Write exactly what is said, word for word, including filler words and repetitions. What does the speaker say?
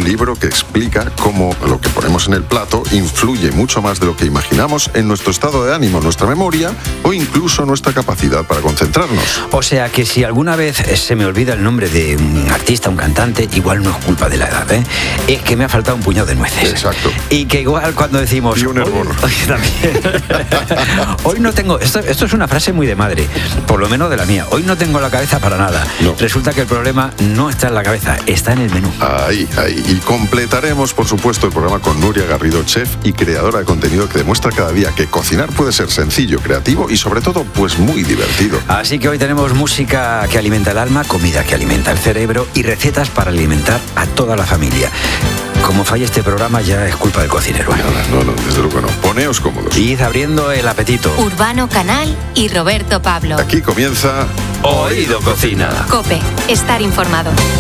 libro que explica cómo lo que ponemos en el plato influye mucho más de lo que imaginamos en nuestro estado de ánimo, nuestra memoria o incluso nuestra capacidad para concentrarnos. O sea que si alguna vez se me olvida el nombre de un artista, un cantante, igual no es culpa de la edad, ¿eh? Es que me ha faltado un puñado de nueces. Exacto. Y que igual cuando decimos... Y un hervor. Hoy, hoy también. Hoy no tengo... Esto, esto es una frase muy de madre, por lo menos de la mía. Hoy no tengo la cabeza para nada. No. Resulta que el problema no está en la cabeza, está en el menú. Ahí, ahí. Y completaremos, por supuesto, el programa con Nuria Garrido, chef y creadora de contenido que demuestra cada día que cocinar puede ser sencillo, creativo y sobre todo, pues muy divertido. Así que hoy tenemos música que alimenta el alma, comida que alimenta el cerebro y recetas para alimentar a toda la familia. Como falla este programa ya es culpa del cocinero. Nada, no, no, desde luego no. Poneos cómodos. Id abriendo el apetito. Urbano Canal y Roberto Pablo. Aquí comienza... Oído Cocina. COPE, estar informado.